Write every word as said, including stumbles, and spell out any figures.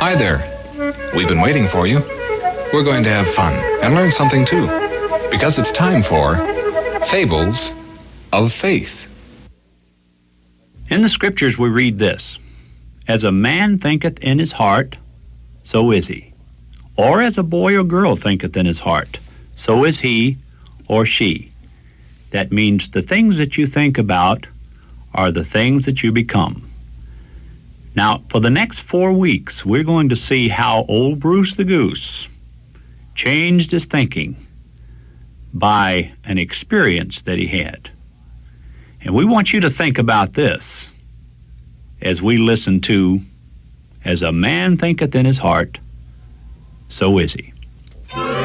Hi there. We've been waiting for you. We're going to have fun and learn something too, because it's time for Fables of Faith. In the scriptures we read this: As a man thinketh in his heart, so is he. Or as a boy or girl thinketh in his heart, so is he or she. That means the things that you think about are the things that you become. Now, for the next four weeks, we're going to see how old Bruce the Goose changed his thinking by an experience that he had. And we want you to think about this as we listen to, As a man thinketh in his heart, so is he.